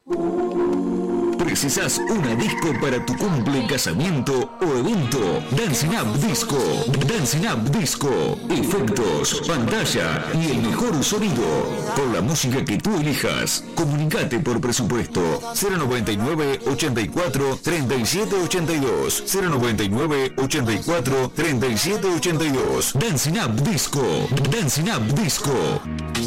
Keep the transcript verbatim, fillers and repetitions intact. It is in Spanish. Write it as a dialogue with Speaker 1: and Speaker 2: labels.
Speaker 1: ¿Precisas una disco para tu cumple, casamiento o evento? Dancing Up Disco. Dancing Up Disco. Efectos, pantalla y el mejor sonido. Por la música que tú elijas. Comunicate por presupuesto. cero noventa y nueve, ochenta y cuatro, treinta y siete ochenta y dos. cero noventa y nueve, ochenta y cuatro, treinta y siete ochenta y dos. Dancing Up Disco. Dancing Up Disco.